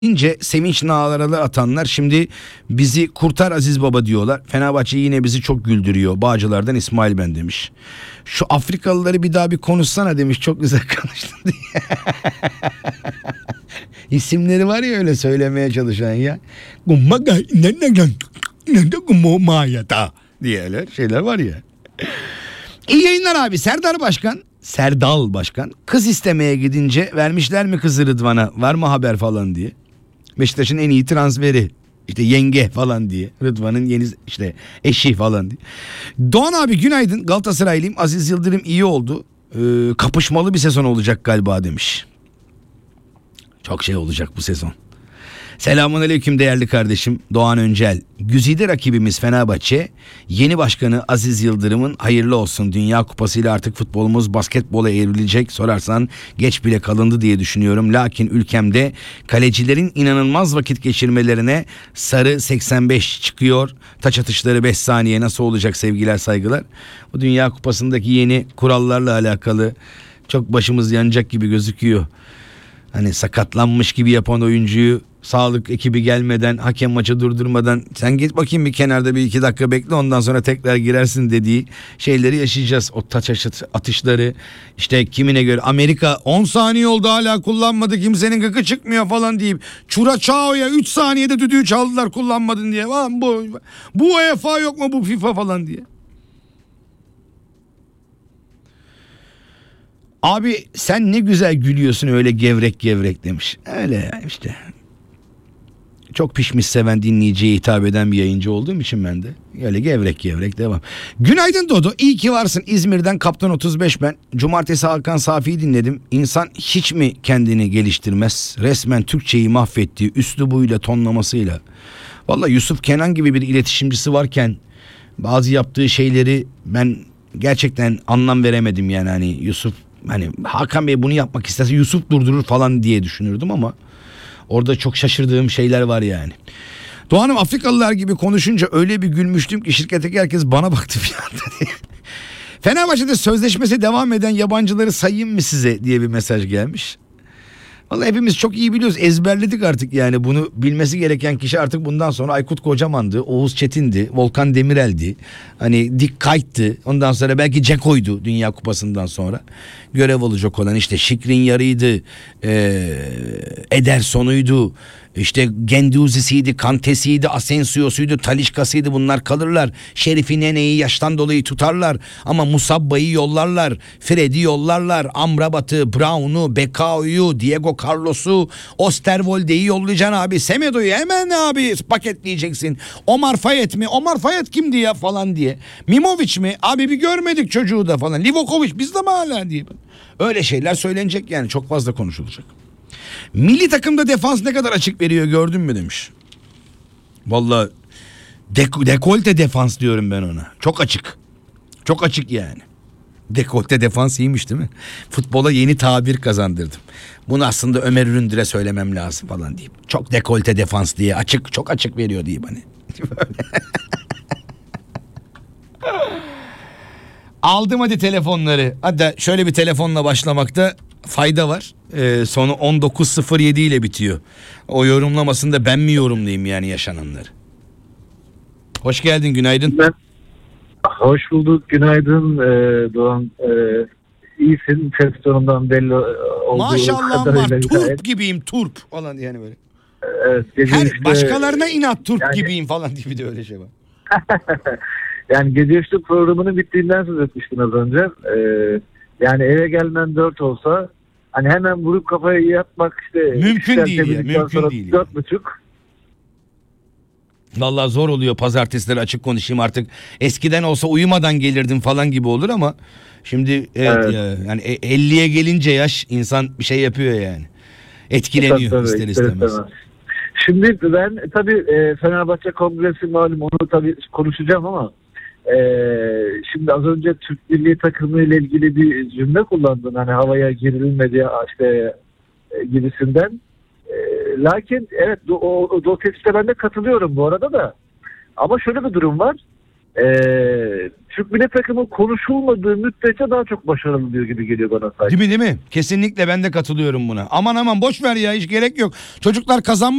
İnce sevinç nağraları atanlar şimdi bizi kurtar Aziz Baba diyorlar. Fenerbahçe yine bizi çok güldürüyor. Bağcılar'dan İsmail ben demiş. Şu Afrikalıları bir daha bir konuşsana demiş. Çok güzel konuştun diye. İsimleri var ya öyle söylemeye çalışan ya. Diye öyle şeyler var ya. İyi yayınlar abi. Serdal Başkan kız istemeye gidince vermişler mi kızı Rıdvan'a, var mı haber falan diye. Beşiktaş'ın en iyi transferi işte yenge falan diye, Rıdvan'ın yeni işte eşi falan diye. Doğan abi günaydın, Galatasaraylıyım, Aziz Yıldırım iyi oldu, kapışmalı bir sezon olacak galiba demiş. Çok şey olacak bu sezon. Selamünaleyküm değerli kardeşim Doğan Öncel. Güzide rakibimiz Fenerbahçe. Yeni başkanı Aziz Yıldırım'ın hayırlı olsun. Dünya Kupası'yla artık futbolumuz basketbola evrilecek. Sorarsan geç bile kalındı diye düşünüyorum. Lakin ülkemde kalecilerin inanılmaz vakit geçirmelerine sarı 85 çıkıyor. Taç atışları 5 saniye nasıl olacak sevgiler saygılar. Bu Dünya Kupası'ndaki yeni kurallarla alakalı çok başımız yanacak gibi gözüküyor. Hani sakatlanmış gibi yapan oyuncuyu sağlık ekibi gelmeden, hakem maçı durdurmadan sen git bakayım bir kenarda bir 2 dakika bekle ondan sonra tekrar girersin dediği şeyleri yaşayacağız. O taç atışları işte kimine göre Amerika 10 saniye oldu hala kullanmadı, kimsenin gıkı çıkmıyor falan deyip Çuraçao'ya 3 saniyede düdüğü çaldılar kullanmadın diye. Bu UEFA yok mu, bu FIFA falan diye. Abi sen ne güzel gülüyorsun öyle gevrek gevrek demiş. Öyle ya işte. Çok pişmiş seven dinleyiciye hitap eden bir yayıncı olduğum için ben de öyle gevrek gevrek devam. Günaydın Dodo, iyi ki varsın. İzmir'den Kaptan 35 ben. Cumartesi Hakan Safi'yi dinledim. İnsan hiç mi kendini geliştirmez? Resmen Türkçeyi mahvettiği üslubuyla, tonlamasıyla. Vallahi Yusuf Kenan gibi bir iletişimcisi varken bazı yaptığı şeyleri ben gerçekten anlam veremedim yani. Hani Yusuf, hani Hakan Bey bunu yapmak isterse Yusuf durdurur falan diye düşünürdüm ama orada çok şaşırdığım şeyler var yani. Doğan'ım Afrikalılar gibi konuşunca öyle bir gülmüştüm ki şirketteki herkes bana baktı bir anda diye. Fenerbahçe'de sözleşmesi devam eden yabancıları sayayım mı size diye bir mesaj gelmiş. Vallahi hepimiz çok iyi biliyoruz, ezberledik artık yani. Bunu bilmesi gereken kişi artık bundan sonra Aykut Kocaman'dı, Oğuz Çetin'di, Volkan Demirel'di. Hani Dick Kite'tı. Ondan sonra belki Ceko'ydu Dünya Kupası'ndan sonra. Görev olacak olan işte Şikrin Yarı'ydı, Ederson'uydu, işte Genduzi'siydi, Kante'siydi, Asensio'suydu, Talisca'sıydı, bunlar kalırlar. Şerifi Nene'yi yaştan dolayı tutarlar ama Musabba'yı yollarlar, Fred'i yollarlar, Amrabat'ı, Brown'u, Bekao'yu, Diego Carlos'u, Osterwolde'yi yollayacaksın abi. Semedo'yu hemen abi paketleyeceksin. Omar Fayet mi? Omar Fayet kimdi ya falan diye. Mimovic mi? Abi bir görmedik çocuğu da falan. Livakovic bizde mi hala diye. Öyle şeyler söylenecek yani, çok fazla konuşulacak. Milli takımda defans ne kadar açık veriyor gördün mü demiş. Vallahi dekolte defans diyorum ben ona. Çok açık. Çok açık yani. Dekolte defans iyiymiş değil mi? Futbola yeni tabir kazandırdım. Bunu aslında Ömer Üründür'e söylemem lazım falan deyip. Çok dekolte defans diye açık, çok açık veriyor diye hani. Aldım hadi telefonları. Hadi şöyle bir telefonla başlamakta fayda var. Sonu 1907 ile bitiyor. O yorumlamasında ben mi yorumlayayım yani yaşananları? Hoş geldin, günaydın. Hoş bulduk, günaydın Doğan. İyisin, ses tonundan belli olduğu Maşallah kadarıyla. var, turp gibiyim, turp falan yani böyle. Evet, her işte, başkalarına inat turp yani, gibiyim falan diye bir de öyle şey var. Yani gece üçlü programının bittiğinden söz etmiştin az önce. Yani eve gelmen 4 olsa hani hemen vurup kafaya yatmak işte. Mümkün değil ya, mümkün değil. 4.30. Vallahi zor oluyor pazartesileri, açık konuşayım artık. Eskiden olsa uyumadan gelirdim falan gibi olur ama şimdi evet. Ya, yani 50'ye gelince yaş insan bir şey yapıyor yani. Etkileniyor tabii, ister istemez. Şimdi ben tabii Fenerbahçe Kongresi malum, onu tabii konuşacağım ama şimdi az önce Türk Milli Takımı ile ilgili bir cümle kullandın. Hani havaya girilmedi işte gibisinden. Lakin evet o tespite ben de katılıyorum bu arada da. Ama şöyle bir durum var. Türk milli takımı konuşulmadığı müddetçe daha çok başarılı diyor gibi geliyor bana sanki. Değil mi? Kesinlikle ben de katılıyorum buna. Aman boş ver ya, hiç gerek yok. Çocuklar kazanmış.